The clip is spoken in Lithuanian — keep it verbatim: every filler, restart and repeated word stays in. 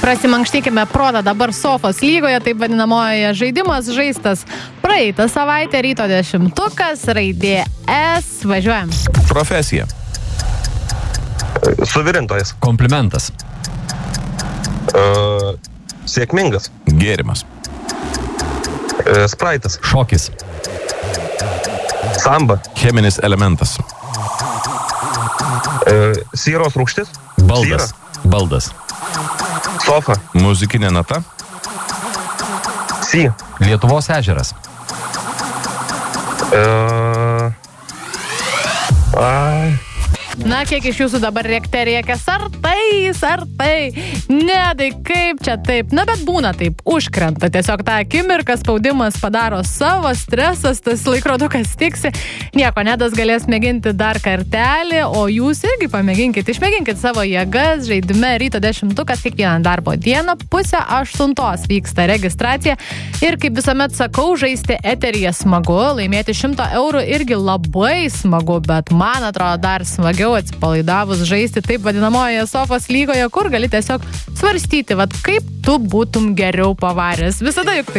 Prasimankštykime protą dabar sofos lygoje, taip vadinamoje žaidimas žaistas praeitą savaitę, ryto dešimtukas, raidė S, važiuojam. Profesija. Suvirintojas. Komplimentas. Uh, sėkmingas. Gėrimas. Uh, spraitas. Šokis. Samba. Cheminis elementas. Uh, syros rūgštis. Baldas. Syra. Baldas. Sofa. Muzikinė nata. Si. Lietuvos ežeras. Uh, ai. Na, kiek iš jūsų dabar rėkte rėkės, ar tai, ar tai, ne, tai kaip čia taip, na, bet būna taip, užkrenta, tiesiog tą akimirką spaudimas padaro savo, stresas, tas laikrodukas tiksi, nieko, Nedas galės mėginti dar kartelį, o jūs irgi pamėginkit, išmėginkit savo jėgas, žaidime ryto dešimtukas kiekvieną darbo dieną, pusę aštuntos vyksta registracija ir kaip visuomet sakau, žaisti eteryje smagu, laimėti šimto eurų irgi labai smagu, bet man atrodo dar smagiau atsipalaidavus žaisti taip vadinamoje sofos lygoje, kur gali tiesiog svarstyti, vat kaip tu būtum geriau pavaręs. Visada juk taip